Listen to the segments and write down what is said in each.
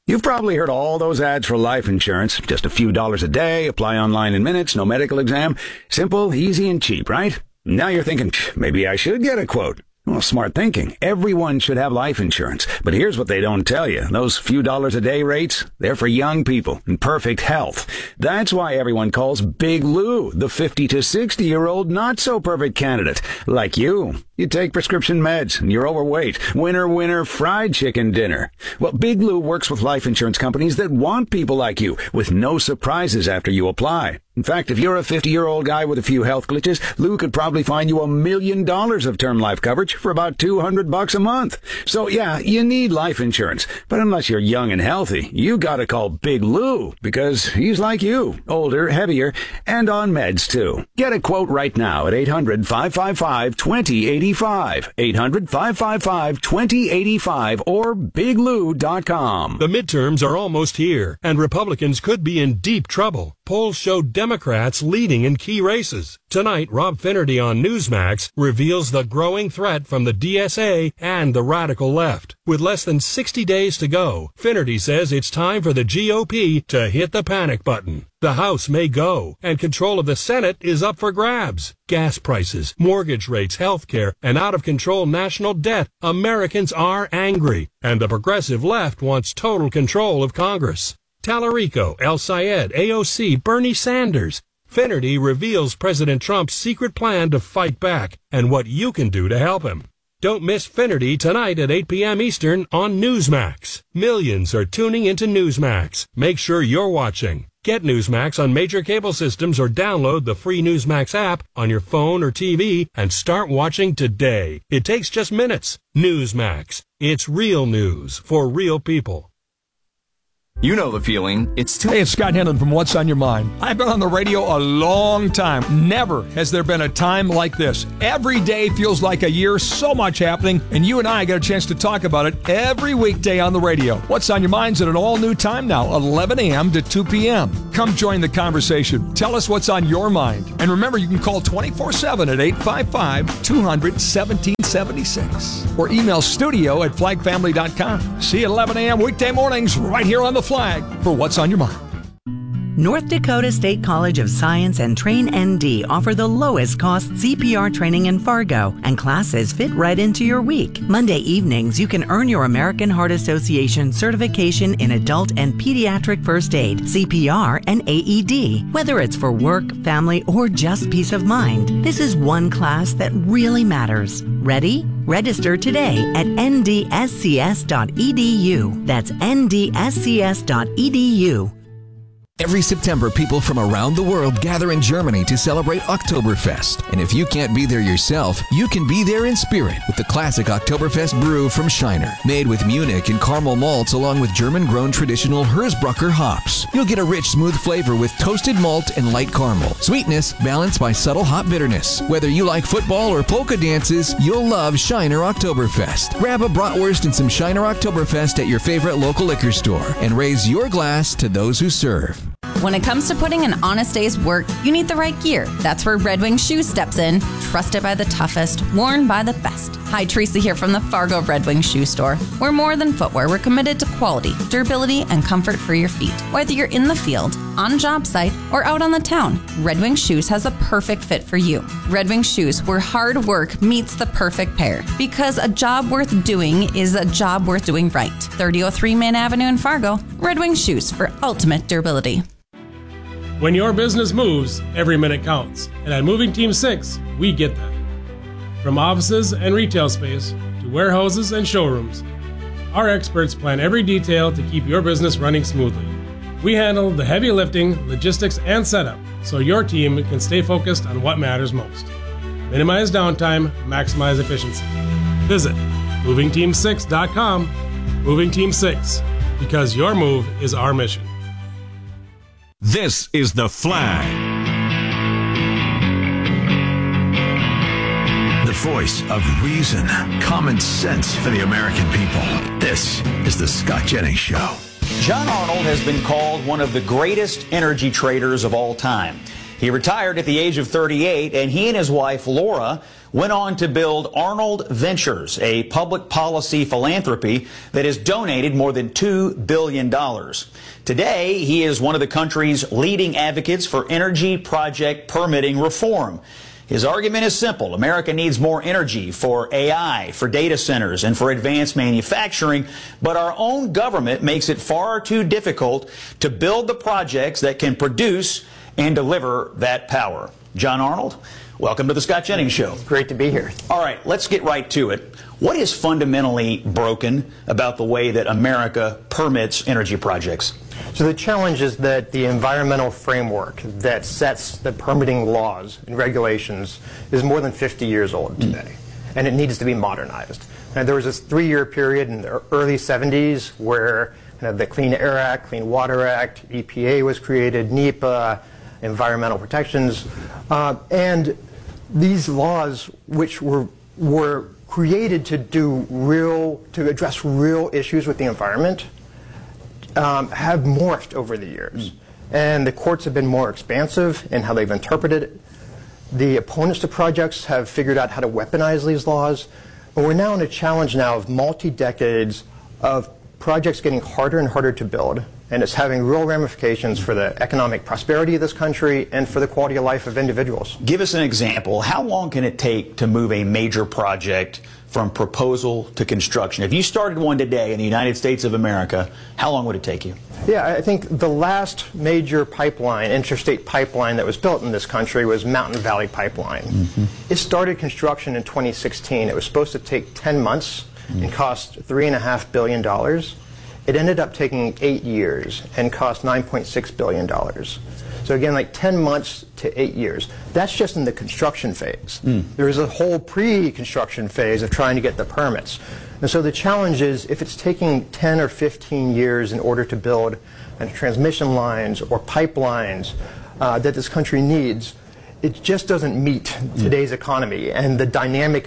You've probably heard all those ads for life insurance. Just a few dollars a day, apply online in minutes, no medical exam. Simple, easy, and cheap, right? Now you're thinking, maybe I should get a quote. Well, smart thinking. Everyone should have life insurance. But here's what they don't tell you. Those few dollars a day rates, they're for young people in perfect health. That's why everyone calls Big Lou the 50 to 60-year-old not-so-perfect candidate. Like you. You take prescription meds, and you're overweight. Winner, winner, fried chicken dinner. Well, Big Lou works with life insurance companies that want people like you, with no surprises after you apply. In fact, if you're a 50-year-old guy with a few health glitches, Lou could probably find you $1 million of term life coverage for about $200 a month. So yeah, you need life insurance. But unless you're young and healthy, you gotta call Big Lou, because he's like you, older, heavier, and on meds too. Get a quote right now at 800-555-2085. 800-555-2085 or biglou.com. The midterms are almost here, and Republicans could be in deep trouble. Polls show Democrats leading in key races. Tonight, Rob Finnerty on Newsmax reveals the growing threat from the DSA and the radical left. With less than 60 days to go, Finnerty says it's time for the GOP to hit the panic button. The House may go, and control of the Senate is up for grabs. Gas prices, mortgage rates, health care, and out-of-control national debt. Americans are angry, and the progressive left wants total control of Congress. Tallarico, El Sayed, AOC, Bernie Sanders. Finnerty reveals President Trump's secret plan to fight back and what you can do to help him. Don't miss Finnerty tonight at 8 p.m. Eastern on Newsmax. Millions are tuning into Newsmax. Make sure you're watching. Get Newsmax on major cable systems or download the free Newsmax app on your phone or TV and start watching today. It takes just minutes. Newsmax. It's real news for real people. You know the feeling. Hey, it's Scott Henlon from What's on Your Mind. I've been on the radio a long time. Never has there been a time like this. Every day feels like a year, so much happening, and you and I get a chance to talk about it every weekday on the radio. What's on Your Mind's at an all-new time now, 11 a.m. to 2 p.m. Come join the conversation. Tell us what's on your mind. And remember, you can call 24/7 at 855-200-1776 or email studio@flagfamily.com. See you at 11 a.m. weekday mornings right here on the Flag for What's on Your Mind. North Dakota State College of Science and Train ND offer the lowest cost CPR training in Fargo, and classes fit right into your week. Monday evenings, you can earn your American Heart Association certification in adult and pediatric first aid, CPR, and AED. Whether it's for work, family, or just peace of mind, this is one class that really matters. Ready? Register today at ndscs.edu. That's ndscs.edu. Every September, people from around the world gather in Germany to celebrate Oktoberfest. And if you can't be there yourself, you can be there in spirit with the classic Oktoberfest brew from Shiner. Made with Munich and caramel malts along with German-grown traditional Hersbrucker hops. You'll get a rich, smooth flavor with toasted malt and light caramel. Sweetness balanced by subtle hop bitterness. Whether you like football or polka dances, you'll love Shiner Oktoberfest. Grab a bratwurst and some Shiner Oktoberfest at your favorite local liquor store and raise your glass to those who serve. When it comes to putting an honest day's work, you need the right gear. That's where Red Wing Shoes steps in. Trusted by the toughest, worn by the best. Hi, Teresa here from the Fargo Red Wing Shoe Store. We're more than footwear. We're committed to quality, durability, and comfort for your feet. Whether you're in the field, on a job site, or out on the town, Red Wing Shoes has a perfect fit for you. Red Wing Shoes, where hard work meets the perfect pair. Because a job worth doing is a job worth doing right. 3003 Main Avenue in Fargo. Red Wing Shoes for ultimate durability. When your business moves, every minute counts. And at Moving Team 6, we get that. From offices and retail space to warehouses and showrooms, our experts plan every detail to keep your business running smoothly. We handle the heavy lifting, logistics, and setup so your team can stay focused on what matters most. Minimize downtime, maximize efficiency. Visit movingteam6.com. Moving Team 6, because your move is our mission. This is The Flag. The voice of reason, common sense for the American people. This is The Scott Jennings Show. John Arnold has been called one of the greatest energy traders of all time. He retired at the age of 38, and he and his wife, Laura, went on to build Arnold Ventures, a public policy philanthropy that has donated more than $2 billion. Today, he is one of the country's leading advocates for energy project permitting reform. His argument is simple. America needs more energy for AI, for data centers, and for advanced manufacturing, but our own government makes it far too difficult to build the projects that can produce and deliver that power. John Arnold, welcome to the Scott Jennings Show. Great to be here. All right, let's get right to it. What is fundamentally broken about the way that America permits energy projects? So the challenge is that the environmental framework that sets the permitting laws and regulations is more than 50 years old today, and it needs to be modernized. And there was this 3-year period in the early 70s where the Clean Air Act, Clean Water Act, EPA was created, NEPA, environmental protections, and these laws, which were created to address real issues with the environment, have morphed over the years. And the courts have been more expansive in how they've interpreted it. The opponents to projects have figured out how to weaponize these laws. And we're now in a challenge now of multi-decades of projects getting harder and harder to build. And it's having real ramifications for the economic prosperity of this country and for the quality of life of individuals. Give us an example. How long can it take to move a major project from proposal to construction? If you started one today in the United States of America, how long would it take you? Yeah, I think the last major pipeline, interstate pipeline that was built in this country was Mountain Valley Pipeline. It started construction in 2016. It was supposed to take 10 months and cost $3.5 billion. It ended up taking 8 years and cost $9.6 billion. So again, like 10 months to 8 years. That's just in the construction phase. There is a whole pre-construction phase of trying to get the permits. And so the challenge is, if it's taking 10 or 15 years in order to build transmission lines or pipelines that this country needs, it just doesn't meet today's economy and the dynamic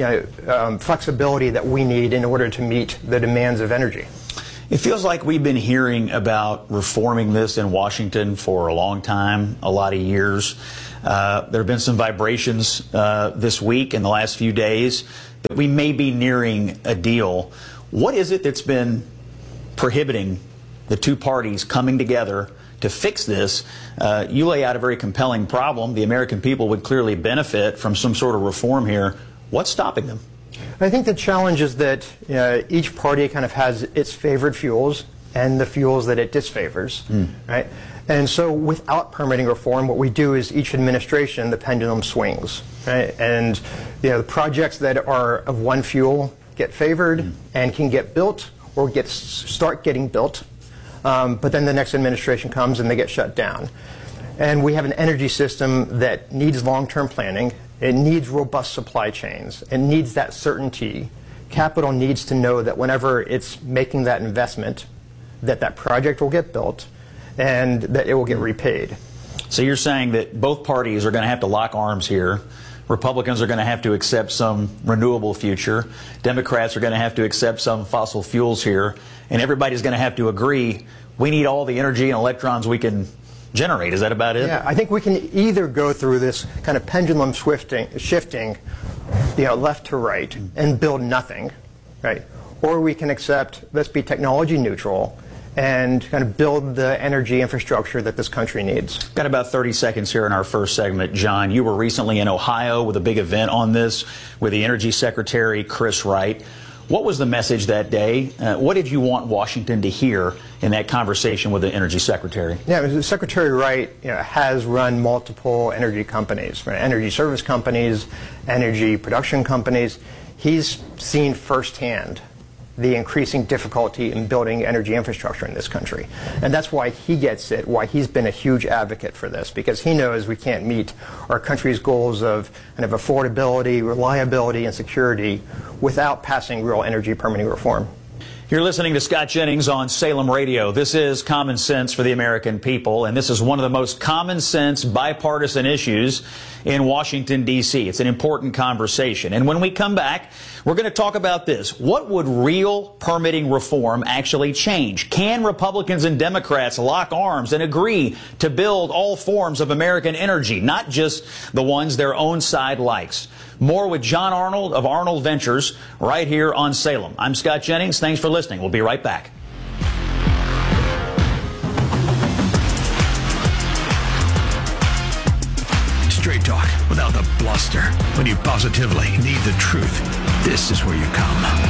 flexibility that we need in order to meet the demands of energy. It feels like we've been hearing about reforming this in Washington for a long time, a lot of years. There have been some vibrations this week, in the last few days, that we may be nearing a deal. What is it that's been prohibiting the two parties coming together to fix this? You lay out a very compelling problem. The American people would clearly benefit from some sort of reform here. What's stopping them? I think the challenge is that each party kind of has its favored fuels and the fuels that it disfavors, right? And so without permitting reform, what we do is each administration, the pendulum swings, right? And the projects that are of one fuel get favored and can get built or start getting built, but then the next administration comes and they get shut down. And we have an energy system that needs long-term planning. It needs robust supply chains. It needs that certainty. Capital needs to know that whenever it's making that investment, that project will get built and that it will get repaid. So you're saying that both parties are going to have to lock arms here. Republicans are going to have to accept some renewable future. Democrats are going to have to accept some fossil fuels here. And everybody's going to have to agree we need all the energy and electrons we can generate. Is that about it? Yeah, I think we can either go through this kind of pendulum shifting, left to right and build nothing, right? Or we can accept, let's be technology neutral and kind of build the energy infrastructure that this country needs. Got about 30 seconds here in our first segment. John, you were recently in Ohio with a big event on this with the Energy Secretary, Chris Wright. What was the message that day? What did you want Washington to hear in that conversation with the Energy Secretary? Yeah, Secretary Wright has run multiple energy companies, right? Energy service companies, energy production companies. He's seen firsthand the increasing difficulty in building energy infrastructure in this country. And that's why he gets it, why he's been a huge advocate for this, because he knows we can't meet our country's goals of kind of affordability, reliability, and security without passing real energy permitting reform. You're listening to Scott Jennings on Salem Radio. This is Common Sense for the American People, and this is one of the most common sense bipartisan issues in Washington, D.C. It's an important conversation. And when we come back, We're going to talk about this. What would real permitting reform actually change? Can Republicans and Democrats lock arms and agree to build all forms of American energy, not just the ones their own side likes? More with John Arnold of Arnold Ventures right here on Salem. I'm Scott Jennings. Thanks for listening. We'll be right back. Straight talk without the bluster. When you positively need the truth, this is where you come.